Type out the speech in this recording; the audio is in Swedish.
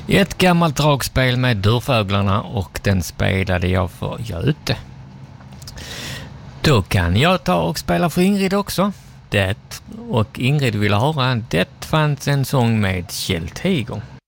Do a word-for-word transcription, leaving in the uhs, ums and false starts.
Ett gammalt dragspel med Dörrfåglarna, och den spelade jag för Göte. Då kan jag ta och spela för Ingrid också. Det, och Ingrid ville höra Det fanns en sång med Kjell Tiger.